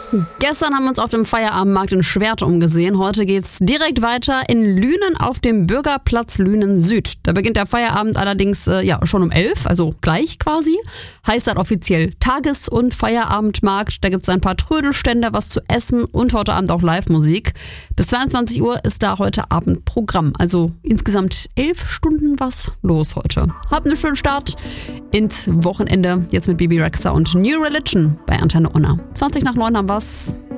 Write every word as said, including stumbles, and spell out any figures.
Gestern haben wir uns auf dem Feierabendmarkt in Schwert umgesehen. Heute geht's direkt weiter in Lünen auf dem Bürgerplatz Lünen Süd. Da beginnt der Feierabend allerdings äh, ja schon um elf, also gleich quasi. Heißt dann offiziell Tages- und Feierabendmarkt. Da gibt's ein paar Trödelstände, was zu essen und heute Abend auch Live-Musik. Bis zweiundzwanzig Uhr ist da heute Abend Programm. Also insgesamt elf Stunden was los heute. Habt einen schönen Start ins Wochenende. Jetzt mit Bibi Rexha und New Religion bei Antenne Unna. zwanzig nach neun haben wir's.